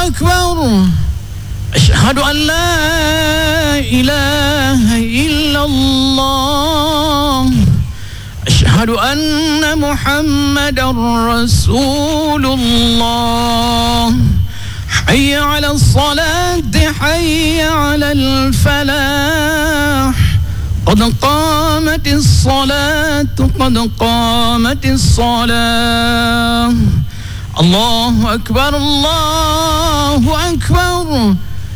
أكبر أشهد أن لا إله إلا الله أشهد أن محمدا رسول الله حي على الصلاة حي على الفلاح قد قامت الصلاة قد قامت الصلاة الله أكبر الله أكبر